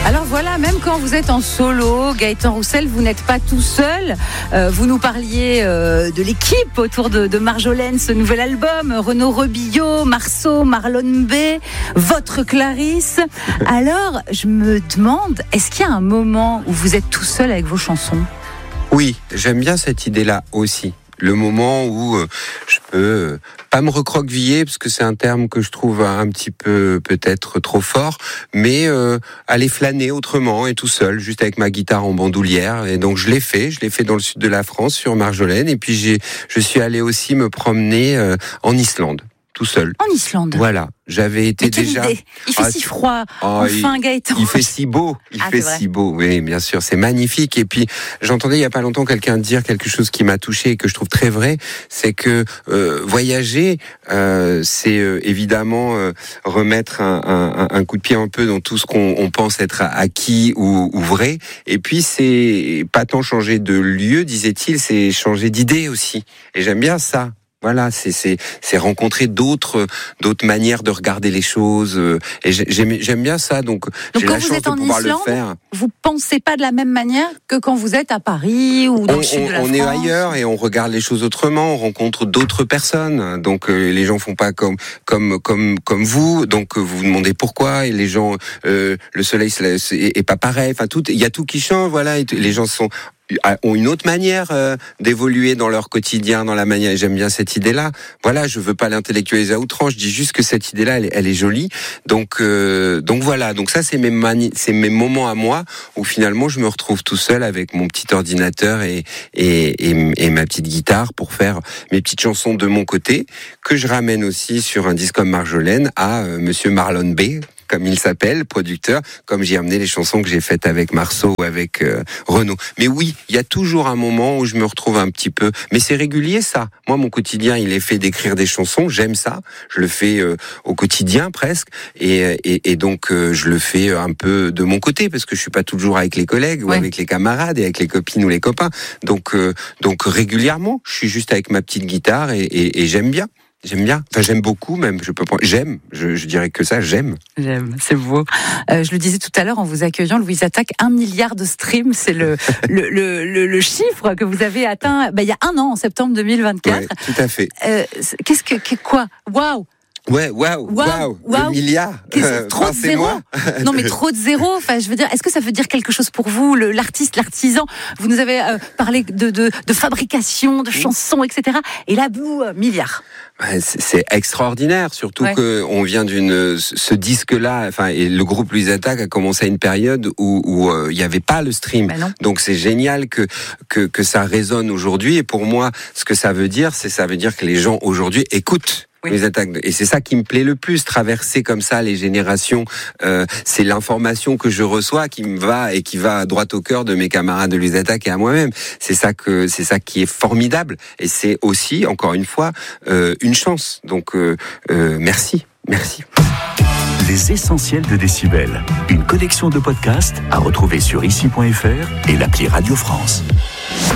Alors voilà, même quand vous êtes en solo, Gaëtan Roussel, vous n'êtes pas tout seul. Vous nous parliez de l'équipe autour de Marjolaine, ce nouvel album, Renaud Rebillot, Marceau, Marlon B, votre Clarisse. Alors, je me demande, est-ce qu'il y a un moment où vous êtes tout seul avec vos chansons ? Oui, j'aime bien cette idée-là aussi. Le moment où je peux pas me recroqueviller, parce que c'est un terme que je trouve un petit peu peut-être trop fort, mais aller flâner autrement et tout seul, juste avec ma guitare en bandoulière. Et donc je l'ai fait dans le sud de la France, sur Marjolaine, et puis je suis allé aussi me promener en Islande, tout seul. En Islande ? Voilà. J'avais été déjà. Idée. Il fait si froid. Enfin, Gaëtan. Il fait si beau. Il fait si beau. Oui, bien sûr. C'est magnifique. Et puis, j'entendais il y a pas longtemps quelqu'un dire quelque chose qui m'a touché et que je trouve très vrai. C'est que voyager, c'est évidemment remettre un coup de pied un peu dans tout ce qu'on pense être acquis ou vrai. Et puis, c'est pas tant changer de lieu, disait-il, c'est changer d'idée aussi. Et j'aime bien ça. Voilà, c'est rencontrer d'autres manières de regarder les choses, et j'aime bien ça. Donc j'ai la chance de pouvoir le faire. Vous pensez pas de la même manière que quand vous êtes à Paris ou dans le sud de la France ? On est ailleurs et on regarde les choses autrement. On rencontre d'autres personnes. Donc les gens font pas comme vous. Donc vous vous demandez pourquoi. Et les gens, le soleil est pas pareil. Enfin il y a tout qui change. Voilà, et les gens ont une autre manière d'évoluer dans leur quotidien, dans la manière. J'aime bien cette idée-là. Voilà, je veux pas l'intellectualiser à outrance. Je dis juste que cette idée-là, elle est jolie. Donc voilà. Donc ça, c'est mes moments à moi où finalement je me retrouve tout seul avec mon petit ordinateur et ma petite guitare pour faire mes petites chansons de mon côté, que je ramène aussi sur un disque comme Marjolaine à Monsieur Marlon B, comme il s'appelle, producteur, comme j'ai amené les chansons que j'ai faites avec Marceau ou avec Renaud. Mais oui, il y a toujours un moment où je me retrouve un petit peu... Mais c'est régulier, ça. Moi, mon quotidien, il est fait d'écrire des chansons. J'aime ça. Je le fais au quotidien, presque. Et donc, je le fais un peu de mon côté, parce que je suis pas toujours avec les collègues ou avec les camarades et avec les copines ou les copains. Donc régulièrement, je suis juste avec ma petite guitare et j'aime bien. J'aime bien, enfin j'aime beaucoup même, je dirais que ça, j'aime, c'est beau. Je le disais tout à l'heure en vous accueillant, Louise Attaque, 1 milliard de streams, c'est le chiffre que vous avez atteint il y a un an, en septembre 2024. Ouais, tout à fait. Quoi ? Waouh ! Ouais, waouh, 2 milliards. Trop de zéro. Non, mais trop de zéro. Enfin, je veux dire, est-ce que ça veut dire quelque chose pour vous, l'artiste, l'artisan ? Vous nous avez parlé de fabrication, de chansons, etc. Et là, milliard. C'est extraordinaire, surtout que on vient ce disque-là, enfin, et le groupe Louise Attaque a commencé à une période où il y avait pas le stream. Donc c'est génial que ça résonne aujourd'hui. Et pour moi, ce que ça veut dire, que les gens aujourd'hui écoutent. Les attaques. Et c'est ça qui me plaît le plus, traverser comme ça les générations. C'est l'information que je reçois qui me va et qui va droit au cœur de mes camarades de Louise Attaque et à moi-même. C'est ça qui est formidable. Et c'est aussi, encore une fois, une chance. Donc, merci. Les essentiels de Décibel. Une collection de podcasts à retrouver sur ici.fr et l'appli Radio France.